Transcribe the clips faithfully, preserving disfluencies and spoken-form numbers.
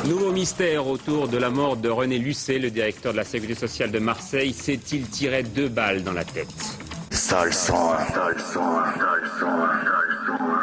Nouveau mystère autour de la mort de René Lucet, le directeur de la Sécurité sociale de Marseille. S'est-il tiré deux balles dans la tête ? Sale sang, sale sang, sale sang, sale sang.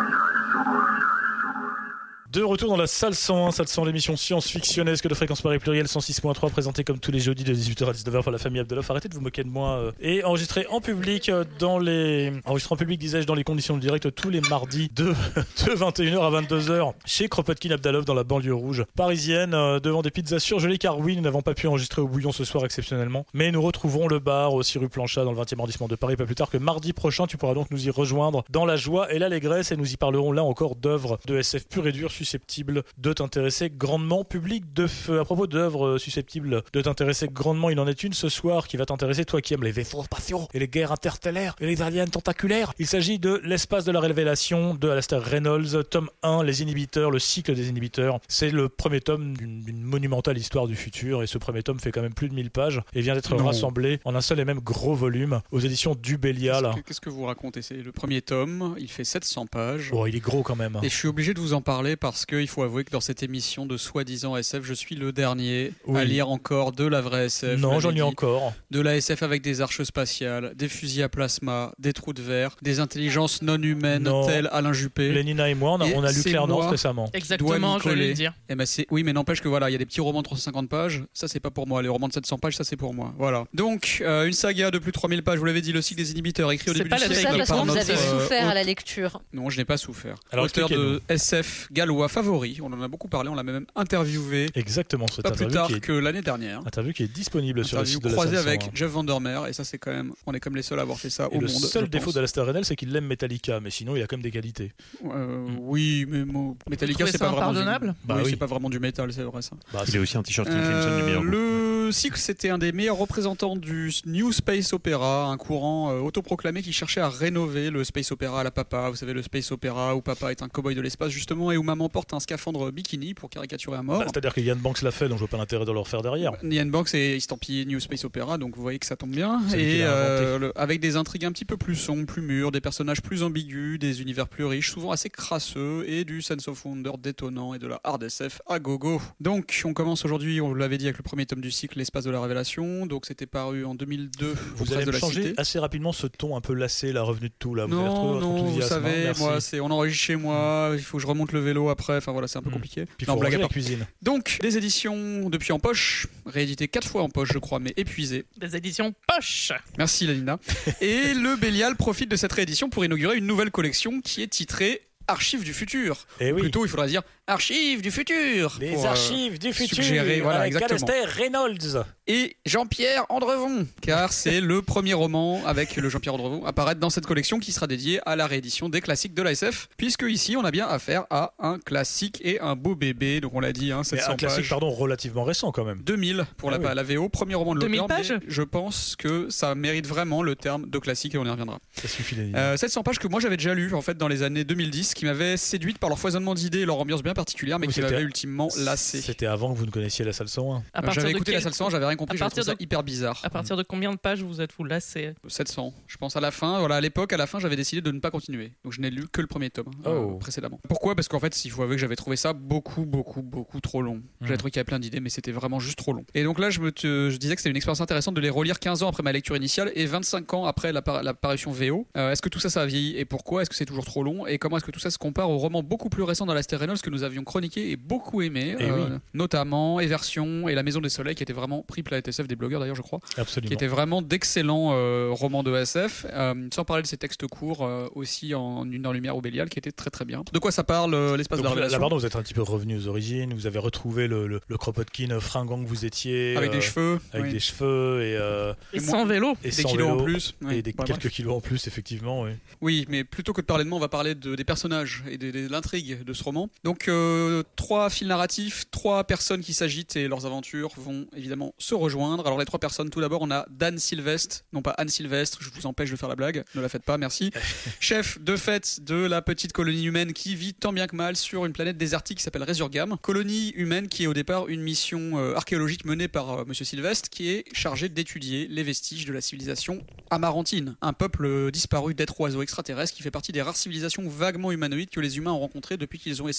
De retour dans la salle cent un, salle cent, l'émission science-fictionnesque de Fréquence Paris Pluriel cent six point trois, présentée comme tous les jeudis de dix-huit heures à dix-neuf heures par la famille Abdeloff. Arrêtez de vous moquer de moi. euh, Et enregistré en public euh, dans les... Enregistré en public, disais-je, dans les conditions de direct tous les mardis de, de vingt et une heures à vingt-deux heures chez Kropotkin Abdeloff dans la banlieue rouge parisienne, euh, devant des pizzas surgelées, car oui, nous n'avons pas pu enregistrer au bouillon ce soir exceptionnellement. Mais nous retrouverons le bar aussi rue Planchat dans le vingtième arrondissement de Paris pas plus tard que mardi prochain. Tu pourras donc nous y rejoindre dans la joie et l'allégresse, et nous y parlerons là encore d'œuvres de S F pure et dure susceptibles de t'intéresser grandement. Public de feu. À propos d'œuvres susceptibles de t'intéresser grandement, il en est une ce soir qui va t'intéresser, toi qui aimes les vaisseaux spatiaux et les guerres interstellaires et les aliens tentaculaires. Il s'agit de L'espace de la révélation de Alastair Reynolds, tome un, Les inhibiteurs, le cycle des inhibiteurs. C'est le premier tome d'une, d'une monumentale histoire du futur, et ce premier tome fait quand même plus de mille pages et vient d'être non. rassemblé en un seul et même gros volume aux éditions du Bélial. Qu'est-ce que, qu'est-ce que vous racontez ? C'est le premier tome, il fait sept cents pages. Oh, il est gros quand même. Et je suis obligé de vous en parler parce qu'il faut avouer que dans cette émission de soi-disant S F, je suis le dernier oui. à lire encore de la vraie S F. Non, j'en lis encore. De la S F avec des arches spatiales, des fusils à plasma, des trous de verre, des intelligences non humaines non. telles Alain Juppé. Lénina et moi, on a, on a lu Claire North récemment. Exactement, j'allais le dire. Et ben c'est, oui, mais n'empêche que voilà, il y a des petits romans de trois cent cinquante pages, ça c'est pas pour moi. Les romans de sept cents pages, ça c'est pour moi. Voilà. Donc, euh, une saga de plus de trois mille pages, vous l'avez dit, le cycle des inhibiteurs, écrit au c'est début pas du siècle. siècle. C'est ça parce que vous avez euh, souffert euh, à la lecture. Non, je n'ai pas souffert. Alors, auteur de S F gallois favori, on en a beaucoup parlé, on l'a même interviewé. Exactement, cette pas plus tard qui est... que l'année dernière. Interview qui est disponible interview sur le site de la croisée salle avec cent un. Jeff Vandermeer, et ça c'est quand même, on est comme les seuls à avoir fait ça et au le monde. Le seul défaut d'Alastair Reynolds, c'est qu'il aime Metallica, mais sinon il a quand même des qualités. Euh, mm. Oui, mais mo- Metallica c'est pas vraiment du... bah oui, oui. c'est pas vraiment du métal, c'est vrai ça. Bah, il est aussi un t-shirt King Crimson euh, du meilleur Le cycle, c'était un des meilleurs représentants du New Space Opera, un courant euh, autoproclamé qui cherchait à rénover le Space Opera à la papa. Vous savez, le Space Opera où papa est un cow-boy de l'espace justement, et où maman porte un scaphandre bikini pour caricaturer à mort. Bah, c'est-à-dire que Ian Banks l'a fait, donc je vois pas l'intérêt de le refaire derrière. Ian Banks est estampillé New Space Opera, donc vous voyez que ça tombe bien. Et euh, le, avec des intrigues un petit peu plus sombres, plus mûres, des personnages plus ambigus, des univers plus riches, souvent assez crasseux, et du sense of wonder détonnant et de la hard S F à gogo. Donc on commence aujourd'hui, on l'avait dit, avec le premier tome du cycle, L'espace de la révélation. Donc c'était paru en deux mille deux. Vous allez me changer assez rapidement ce ton un peu lassé, la revenue de tout là. Vous non, avez retrouvé votre non, vous enthousiasme, savez, hein, moi, c'est, on enregistre chez moi, il faut que je remonte le vélo après. Enfin voilà, c'est un peu mmh. compliqué. Puis non, faut blague à la part. cuisine. Donc des éditions depuis en poche, réédité quatre fois en poche, je crois, mais épuisées. Des éditions poche. Merci Lalina. Et le Bélial profite de cette réédition pour inaugurer une nouvelle collection qui est titrée Archives du futur. Et oui. Plutôt, il faudra dire Archives du futur. Les pour, archives euh, du futur. Suggérer, voilà, avec exactement. Alastair Reynolds. Et Jean-Pierre Andrevon, car c'est le premier roman avec le Jean-Pierre Andrevon apparaître dans cette collection qui sera dédiée à la réédition des classiques de la S F, puisque ici on a bien affaire à un classique et un beau bébé. Donc on l'a dit, hein, sept cents un classique, pages. pardon, relativement récent quand même. deux mille pour ah la, oui. la V O, premier roman de deux mille l'auteur. pages. Mais je pense que ça mérite vraiment le terme de classique et on y reviendra. Ça suffit les euh, sept cents pages que moi j'avais déjà lu en fait dans les années deux mille dix, qui m'avaient séduite par leur foisonnement d'idées et leur ambiance bien particulière, mais oui, qui m'avaient ultimement lassé. C'était avant que vous ne connaissiez la salle cent un. À j'avais écouté quel... la salle cent un, j'avais rien compris, j'avais trouvé ça de... hyper bizarre. À partir de combien de pages vous êtes-vous lassé ? sept cents, je pense à la fin. Voilà, à l'époque, à la fin, j'avais décidé de ne pas continuer. Donc je n'ai lu que le premier tome oh. euh, précédemment. Pourquoi ? Parce qu'en fait, il faut avouer que j'avais trouvé ça beaucoup, beaucoup, beaucoup trop long. Mmh. J'avais trouvé qu'il y avait plein d'idées, mais c'était vraiment juste trop long. Et donc là, je me te... je disais que c'était une expérience intéressante de les relire quinze ans après ma lecture initiale et vingt-cinq ans après la, par... la parution V O. Euh, est-ce que tout ça, ça a vieilli et pourquoi ? Est-ce que c'est toujours trop long ? Et comment est-ce que tout ça se compare au roman beaucoup plus récent d'Alastair Reynolds que nous avions chroniqué et beaucoup aimé, et euh, oui. notamment Eversion et La Maison des Soleils, qui était vraiment prix Planète S F des blogueurs d'ailleurs, je crois. Absolument. Qui était vraiment d'excellents euh, romans de S F, euh, sans parler de ses textes courts euh, aussi en Une heure lumière au Bélial, qui était très très bien. De quoi ça parle, euh, l'espace donc, de la révélation ? Là, pardon, vous êtes un petit peu revenu aux origines, vous avez retrouvé le, le, le Kropotkin fringant que vous étiez. Avec euh, des cheveux. Avec oui. des cheveux et... Euh, et, et sans vélo. Et des sans kilos vélo, en plus. Et oui. des, bah, quelques bref. kilos en plus, effectivement, oui. Oui, mais plutôt que de parler de moi, on va parler de, des personnages et de, de, de l'intrigue de ce roman. Donc, euh, trois fils narratifs, trois personnes qui s'agitent et leurs aventures vont évidemment se rejoindre. Alors, les trois personnes, tout d'abord, on a Dan Sylvestre, non pas Anne Sylvestre, je vous empêche de faire la blague, ne la faites pas, merci. Chef de fait de la petite colonie humaine qui vit tant bien que mal sur une planète désertique qui s'appelle Resurgam. Colonie humaine qui est au départ une mission euh, archéologique menée par euh, Monsieur Sylvestre, qui est chargée d'étudier les vestiges de la civilisation amarantine, un peuple euh, disparu d'êtres oiseaux extraterrestres qui fait partie des rares civilisations vaguement humanoïdes que les humains ont rencontrées depuis qu'ils ont essaimé dans l'espace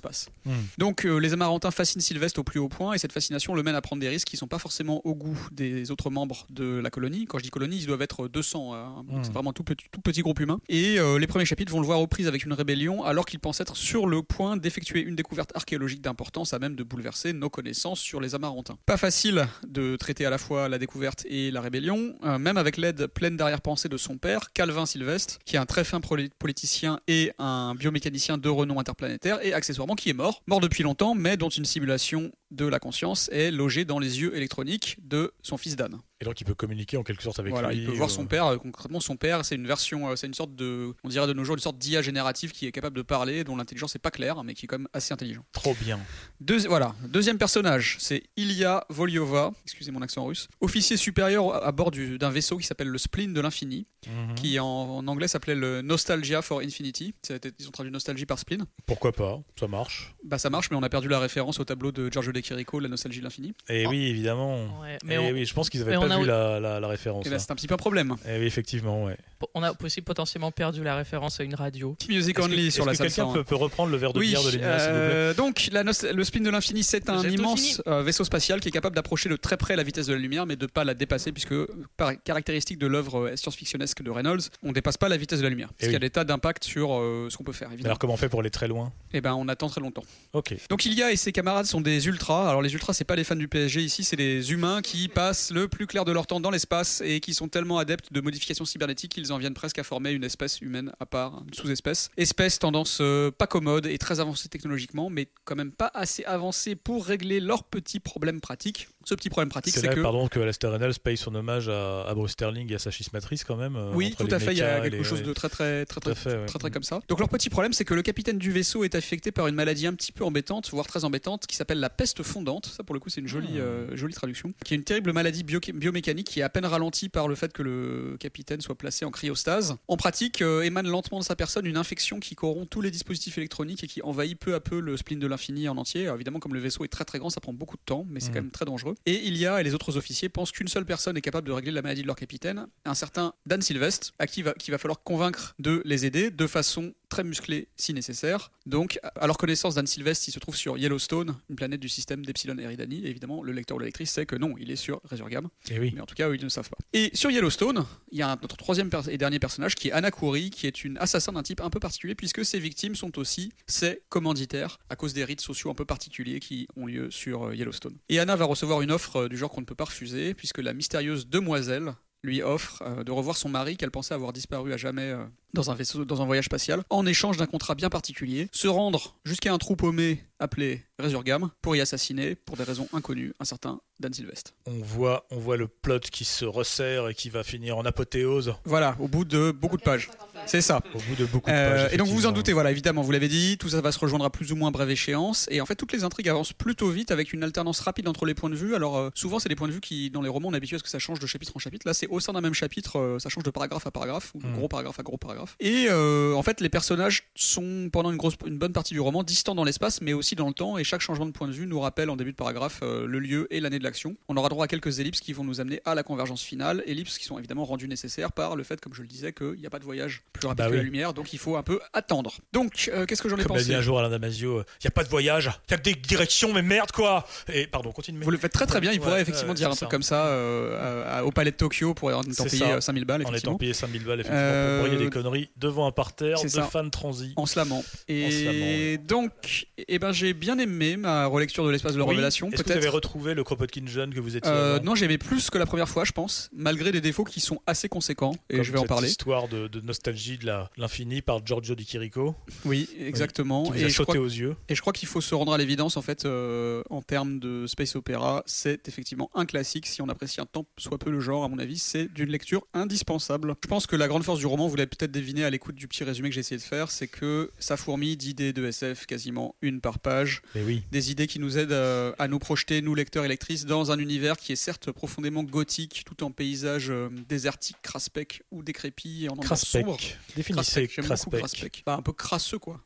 l'espace. Mm. Donc euh, les Amarantins fascinent Sylvestre au plus haut point et cette fascination le mène à prendre des risques qui sont pas forcément au goût des autres membres de la colonie. Quand je dis colonie, ils doivent être deux cents, hein. Mm. C'est vraiment tout petit, tout petit groupe humain. Et euh, les premiers chapitres vont le voir aux prises avec une rébellion alors qu'il pense être sur le point d'effectuer une découverte archéologique d'importance à même de bouleverser nos connaissances sur les Amarantins. Pas facile de traiter à la fois la découverte et la rébellion, euh, même avec l'aide pleine d'arrière-pensée de son père, Calvin Sylvestre, qui est un très fin politicien et un biomécanicien de renom interplanétaire et accessoirement qui est mort, mort depuis longtemps, mais dont une simulation de la conscience est logée dans les yeux électroniques de son fils Dan. Et donc il peut communiquer en quelque sorte avec Voilà, lui. il peut voir euh, son père. euh, concrètement, son père, c'est une version, euh, c'est une sorte de, on dirait de nos jours, une sorte d'I A générative qui est capable de parler, dont l'intelligence n'est pas claire, mais qui est quand même assez intelligent. Trop bien. Deuxi- voilà, deuxième personnage, c'est Ilya Volyova, excusez mon accent russe, officier supérieur à bord du- d'un vaisseau qui s'appelle le Spleen de l'Infini, Mhm. qui en, en anglais s'appelait le Nostalgia for Infinity. Ça a été- Ils ont traduit Nostalgie par Spleen. Pourquoi pas, ça marche. Bah ça marche, mais on a perdu la référence au tableau de Giorgio De Chirico, La Nostalgie de l'Infini. Et oui, évidemment. Ouais, Mais mais on, oui, je pense qu'ils avaient mais pas on a- vu la, la, la référence. Et là, hein. c'est un petit peu un problème. Et oui, effectivement, ouais. on a aussi potentiellement perdu la référence à une radio. Music Est-ce que, only est-ce sur la que salle quelqu'un cent un. peut, peut reprendre le verre de Oui, bière de Lémina, s'il vous plaît euh, donc la nos- le spin de l'infini, c'est un J'ai tout immense fini. euh, vaisseau spatial qui est capable d'approcher de très près la vitesse de la lumière, mais de pas la dépasser, puisque par caractéristique de l'œuvre euh, science-fictionnesque de Reynolds, on dépasse pas la vitesse de la lumière. Parce Eh qu'il y a oui. des tas d'impacts sur euh, ce qu'on peut faire, Mais évidemment. alors comment on fait pour aller très loin? Et ben, on attend très longtemps. Ok. Donc Ilya et ses camarades sont des ultras. Alors les ultras, c'est pas les fans du P S G ici, c'est des humains qui passent le plus clair de leur temps dans l'espace et qui sont tellement adeptes de modifications cybernétiques qu'ils en viennent presque à former une espèce humaine à part, une sous-espèce. Espèce tendance euh, pas commode et très avancée technologiquement, mais quand même pas assez avancée pour régler leurs petits problèmes pratiques. Ce petit problème pratique, C'est c'est là, que pardon, que Alastair Reynolds paye son hommage à, à Bruce Sterling et à sa schismatrice quand même. euh, oui, entre tout les à fait, il y a mechas et quelque les- chose ouais. de très très très Tout à très, fait, ouais. très, très comme ça. Donc leur petit problème, c'est que le capitaine du vaisseau est affecté par une maladie un petit peu embêtante, voire très embêtante, qui s'appelle la peste fondante. Ça, pour le coup, c'est une jolie, Hmm. euh, jolie traduction. Qui est une terrible maladie bio- biomécanique qui est à peine ralentie par le fait que le capitaine soit placé en cryostase. En pratique, euh, émane lentement de sa personne une infection qui corrompt tous les dispositifs électroniques et qui envahit peu à peu le spleen de l'infini en entier. Alors, évidemment, comme le vaisseau est très très grand, ça prend beaucoup de temps, mais c'est Hmm. quand même très dangereux. Et Ilya et les autres officiers pensent qu'une seule personne est capable de régler la maladie de leur capitaine, un certain Dan Sylvestre, à qui va, qu'il va falloir convaincre de les aider de façon très musclée si nécessaire. Donc, à leur connaissance, Dan Sylvestre, il se trouve sur Yellowstone, une planète du système d'Epsilon Eridani. Et évidemment, le lecteur ou la lectrice sait que non, il est sur Resurgam. Et oui. Mais en tout cas, eux, ils ne le savent pas. Et sur Yellowstone, il y a un- notre troisième per- et dernier personnage qui est Anna Khoury, qui est une assassin d'un type un peu particulier, puisque ses victimes sont aussi ses commanditaires, à cause des rites sociaux un peu particuliers qui ont lieu sur euh, Yellowstone. Et Anna va recevoir une offre euh, du genre qu'on ne peut pas refuser, puisque la mystérieuse demoiselle lui offre euh, de revoir son mari qu'elle pensait avoir disparu à jamais euh, dans un vaisseau, dans un voyage spatial, en échange d'un contrat bien particulier, se rendre jusqu'à un trou paumé appelé Resurgam pour y assassiner, pour des raisons inconnues, un certain Dan Sylvestre. On voit, on voit le plot qui se resserre et qui va finir en apothéose Voilà, au bout de beaucoup de pages. C'est ça. au bout de beaucoup de Euh, pages. et donc vous vous en effectivement. doutez, voilà, évidemment, vous l'avez dit, tout ça va se rejoindre à plus ou moins brève échéance. Et en fait, toutes les intrigues avancent plutôt vite avec une alternance rapide entre les points de vue. Alors euh, souvent, c'est des points de vue qui, dans les romans, on est habitué à ce que ça change de chapitre en chapitre. Là, c'est au sein d'un même chapitre, euh, ça change de paragraphe à paragraphe, ou de Mm. gros paragraphe à gros paragraphe. Et euh, en fait, les personnages sont pendant une grosse, une bonne partie du roman distants dans l'espace, mais aussi dans le temps. Et chaque changement de point de vue nous rappelle en début de paragraphe euh, le lieu et l'année de l'action. On aura droit à quelques ellipses qui vont nous amener à la convergence finale. Ellipses qui sont évidemment rendues nécessaires par le fait, comme je le disais, qu'il n'y a pas de voyage plus rapide Bah que oui. la lumière, donc il faut un peu attendre. Donc, euh, qu'est-ce que j'en ai Comme l'a pensé dit un jour Alain Damasio, il n'y a pas de voyage, il n'y a que des directions, mais merde quoi. Et pardon, continue. Vous le faites très très bien, il Ouais, pourrait effectivement ouais, dire un c'est truc ça. comme ça euh, à- à- au palais de Tokyo pour en étant C'est payé ça. euh, cinq mille balles, En étant effectivement, payé cinq mille balles, effectivement, Euh, pour briller des conneries devant un parterre c'est de ça. fans transis. en slamant. Et En slamant, donc, eh ben, j'ai bien aimé ma relecture de l'espace de la Oui. révélation. Est-ce que vous avez Peut-être. retrouvé le Kropotkin jeune que vous étiez Euh, avant non, j'aimais plus que la première fois, je pense, malgré des défauts qui sont assez conséquents, et Comme je vais en cette parler. histoire de, de nostalgie de la- l'infini par Giorgio Di Chirico, Oui, exactement. qui vous Et a je, crois, sauté aux yeux. et je crois qu'il faut se rendre à l'évidence, en fait, euh, en termes de space opéra, c'est effectivement un classique. Si on apprécie un tant soit peu le genre, à mon avis, c'est d'une lecture indispensable. Je pense que la grande force du roman, vous l'avez peut-être deviné à l'écoute du petit résumé que j'ai essayé de faire, c'est que ça fourmille d'idées de S F, quasiment une par page. Mais oui. Des idées qui nous aident euh, à nous projeter, nous lecteurs et lectrices, dans un univers qui est certes profondément gothique, tout en paysage euh, désertique, craspec ou décrépit et en ambiance sombre. Craspec. Définissez Craspec, j'aime beaucoup Craspec. Craspec. Bah, un peu crasseux, quoi. Hmm.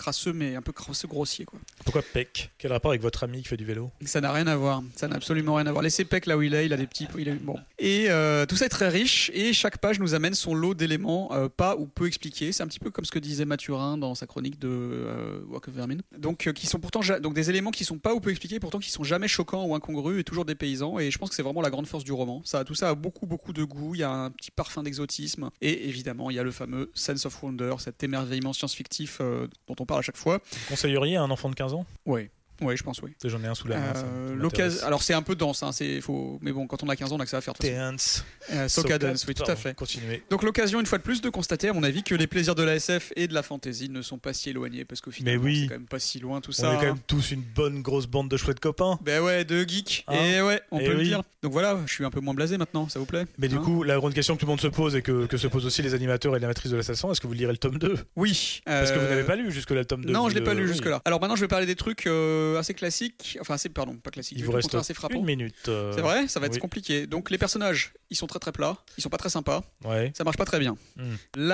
crasseux, mais un peu crasseux grossier, quoi. Pourquoi Peck? Quel rapport avec votre ami qui fait du vélo? Ça n'a rien à voir. Ça n'a absolument rien à voir. Laissez Peck là où il est. Il a des petits. Il a... Bon. Et euh, tout ça est très riche. Et chaque page nous amène son lot d'éléments euh, pas ou peu expliqués. C'est un petit peu comme ce que disait Mathurin dans sa chronique de euh, Walk of Vermin. Donc, euh, qui sont pourtant ja... donc des éléments qui sont pas ou peu expliqués, pourtant qui sont jamais choquants ou incongrus et toujours dépaysants. Et je pense que c'est vraiment la grande force du roman. Ça, tout ça a beaucoup beaucoup de goût. Il y a un petit parfum d'exotisme. Et évidemment, il y a le fameux sense of wonder, cet émerveillement science-fictif euh, dont on parle à chaque fois. Vous conseilleriez à un enfant de quinze ans? Ouais. Oui, je pense, oui. J'en ai un sous la main. Euh, l'occasion... Alors, c'est un peu dense, hein, c'est... Faut... mais bon, quand on a quinze ans, on a que ça à faire. Dance. Euh, Soca Dance, oui, tout à fait. Continuez. Donc, l'occasion, une fois de plus, de constater, à mon avis, que les plaisirs de la S F et de la fantasy ne sont pas si éloignés, parce qu'au final, oui. c'est quand même pas si loin tout on ça. est quand même tous une bonne grosse bande de chouettes copains. Ben ouais, de geeks. Hein et ouais, on et peut oui. le dire. Donc voilà, je suis un peu moins blasé maintenant, ça vous plaît? Mais du hein coup, la grande question que tout le monde se pose et que, que se posent aussi les animateurs et les matrices de la station, est-ce que vous lirez le tome deux? Oui. Parce que vous euh, n'avez pas lu jusque-là le tome deux. Non, je l'ai le... pas lu oui. jusque-là. Alors maintenant, je vais parler des trucs euh, assez classiques. Enfin, assez, pardon, pas classiques. Il du vous tout, reste contraire, assez frappants. une minute. euh, C'est vrai, ça va être oui. compliqué. Donc les personnages, ils sont très très plats, ils sont pas très sympas, Ouais. ça marche pas très bien. Mm.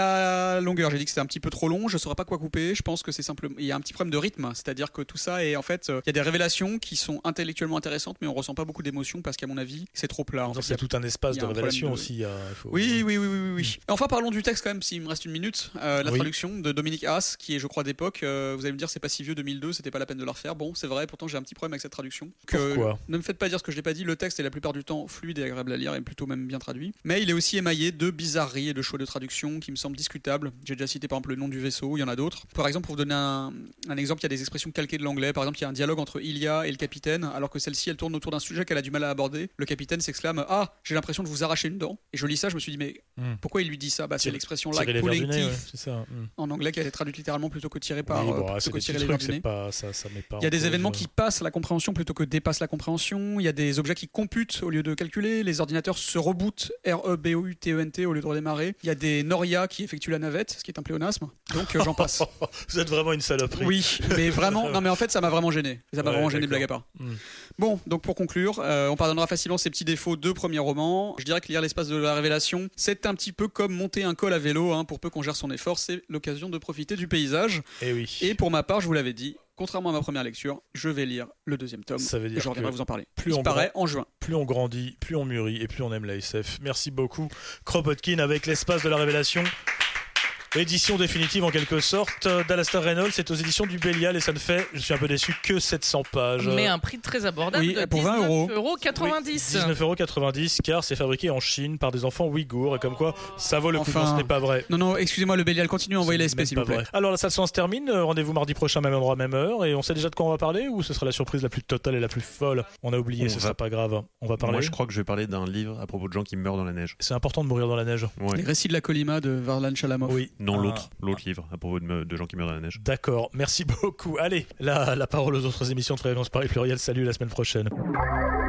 La longueur, j'ai dit que c'était un petit peu trop long, je saurais pas quoi couper, je pense que c'est simplement il y a un petit problème de rythme, c'est-à-dire que tout ça est en fait euh, il y a des révélations qui sont intellectuellement intéressantes mais on ressent pas beaucoup d'émotion parce qu'à mon avis, c'est trop plat. En Donc fait, il y c'est a- tout un espace il y de a un révélation problème de- aussi. euh, il faut- Oui, oui, oui, oui, oui, oui. Enfin, parlons du texte quand même, s'il me reste une minute. Euh, la Oui. traduction de Dominique Haas, qui est, je crois, d'époque. Euh, vous allez me dire, c'est pas si vieux, deux mille deux, c'était pas la peine de la refaire. Bon, c'est vrai, pourtant j'ai un petit problème avec cette traduction. Que- Pourquoi Ne me faites pas dire ce que je n'ai pas dit, le texte est la plupart du temps fluide et agréable à lire et plutôt même bien traduit. Mais il est aussi émaillé de bizarreries et de choix de traduction qui me semblent discutables. J'ai déjà cité par exemple le nom du vaisseau, il y en a d'autres. Par exemple, pour vous donner un, un exemple, il y a des expressions calquées de l'anglais. Par exemple, il y a un dialogue entre Ilia et le capitaine, alors que celle-ci elle tourne autour d'un sujet qu'elle a du mal à aborder. Le capitaine s'exclame: Ah, j'ai l'impression de vous arracher une dent. Et je lis ça, je me suis dit, mais Hmm. pourquoi il lui dit ça? Bah, c'est Tirer- l'expression Tirer like les verres du pulling nez, ouais, teeth c'est ça. hmm. en anglais qui a été traduite littéralement plutôt que tirée par Oui, euh, bon, plutôt c'est que des tirer petits les verres trucs, du c'est nez. pas, ça, ça met pas Il y a en des cause, événements euh, qui passent la compréhension plutôt que dépassent la compréhension. Il y a des objets qui computent au lieu de calculer. Les ordinateurs se rebootent, R E B O U T E N T, au lieu de redémarrer. Il y a des Noria qui effectuent la navette, ce qui est un pléonasme. Donc euh, j'en passe. Vous êtes vraiment une saloperie. Oui, mais vraiment, non mais en fait ça m'a vraiment gêné. Ça m'a Ouais, vraiment gêné, d'accord. blague à part. Hmm. Bon, donc pour conclure, euh, on pardonnera facilement ces petits défauts de premier roman. Je dirais que lire l'espace de la révélation, c'est un petit peu comme monter un col à vélo, hein, pour peu qu'on gère son effort, c'est l'occasion de profiter du paysage. Et oui. Et pour ma part, je vous l'avais dit, contrairement à ma première lecture, je vais lire le deuxième tome. Ça veut Et dire je reviendrai que vous en parler. plus Il on paraît en juin. plus on grandit, plus on mûrit et plus on aime la S F. Merci beaucoup, Kropotkin, avec l'espace de la révélation. Édition définitive en quelque sorte d'Alastair Reynolds, c'est aux éditions du Bélial et ça ne fait, je suis un peu déçu, que sept cents pages. Mais un prix très abordable Oui, de pour vingt euros. quatre-vingt-dix. dix-neuf euros quatre-vingt-dix car c'est fabriqué en Chine par des enfants ouïghours et comme quoi ça vaut le coup. Enfin, Non, ce n'est pas vrai. Non, non, excusez-moi, le Bélial, continue à envoyer les C'est S P, même s'il pas vous plaît. vrai. Alors la salle se termine, Euh, rendez-vous mardi prochain, même endroit, même heure, et on sait déjà de quoi on va parler ou ce sera la surprise la plus totale et la plus folle? On a oublié, On ce va- sera pas grave. On va parler. Moi, je crois que je vais parler d'un livre à propos de gens qui meurent dans la neige. C'est important de mourir dans la neige. Ouais. Les récits de la Colima de Varlan Chalamov. Oui. Non, Ah, l'autre, l'autre livre à propos de, me- de gens qui meurent dans la neige. D'accord, merci beaucoup. Allez, la, la parole aux autres émissions de Fréquence Paris Pluriel. Salut, la semaine prochaine.